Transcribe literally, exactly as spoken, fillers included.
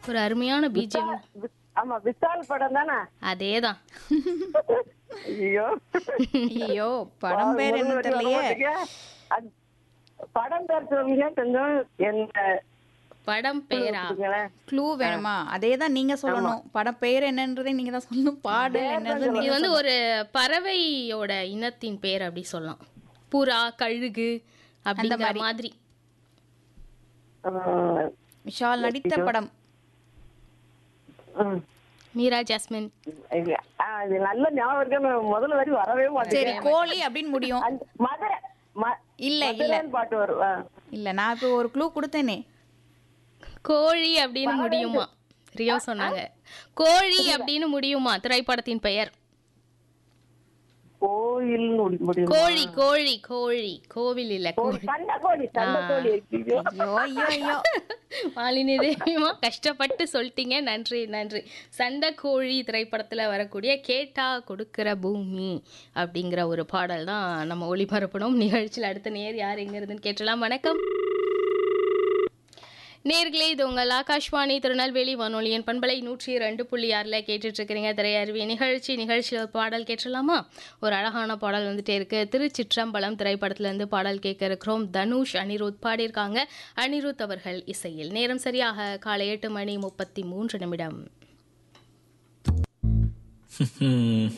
ஒரு அருமையான BGM. We- ஆமா விசால் படம் தானே? அதேதான். ஐயோ ஐயோ படம் பேர் என்ன தெரியலையே. அது- படம் பேர் சொல்லுங்க கொஞ்சம். என்ன படம் பேரா? கொடுங்களேன். க்ளூ வேணுமா? அதே தான் நீங்க சொல்லணும். படம் பேர் என்னன்றதை நீங்க தான் சொல்லணும். பாடல் என்னது இது நீங்க வந்து ஒரு பறவையோட இனத்தின் பேர் அப்படி சொல்லலாம். புறா, கழுகு அப்படிங்கிற மாதிரி. மாதிரி. ஆஹ், விஷால் நடித்த படம். ம். மீரா ஜாஸ்மின். இது ஆ, இது நல்ல ஞாபகம் இருக்கு. நான் முதல்ல வரி வரவே சரி, மாட்டேன். கோழி அப்படின்னு முடியும். மதுரை ம- இல்ல இல்ல மதுரைன்னு பாட்டு வரும். ஆ. இல்ல நான் இப்போ ஒரு க்ளூ கொடுத்தேனே. கோழி அப்படின்னு முடியுமா? ரியோ சொன்னாங்க. கோழி அப்படின்னு முடியுமா திரைப்படத்தின் பெயர்? கோயில் முடி- முடியுமா? கோழி கோழி கோழி கோவில் இல்ல கோழி, கோழி. சண்டை கோழி சண்டை கோழி ஐயோ. ஐயோ ஐயோ ஐயோ. மாலினி தேவிமா கஷ்டப்பட்டு சொல்லிட்டீங்க. நன்றி நன்றி. சண்டை கோழி திரைப்படத்துல வரக்கூடிய கேட்டா கொடுக்கிற பூமி அப்படிங்கிற ஒரு பாடல் தான் நம்ம ஒளிபரப்பணும். நிகழ்ச்சியில் அடுத்த நேர் யார் எங்க இருந்துன்னு கேட்டலாம். வணக்கம் நேர்களே, இது உங்கள் ஆகாஷ்வாணி திருநெல்வேலி வானொலியின் பண்பலை நூற்றி ரெண்டு புள்ளி ஆறில் கேட்டுட்டு இருக்கிறீங்க திரையருவி நிகழ்ச்சி. நிகழ்ச்சியில் ஒரு பாடல் கேட்டலாமா? ஒரு அழகான பாடல் வந்துட்டே இருக்கு. திருச்சிற்றம்பலம் திரைப்படத்திலிருந்து பாடல் கேட்க இருக்கிறோம். தனுஷ், அனிருத் பாடியிருக்காங்க. அனிருத் அவர்கள் இசையில். நேரம் சரியாக காலை எட்டு மணி முப்பத்தி மூன்று நிமிடம்.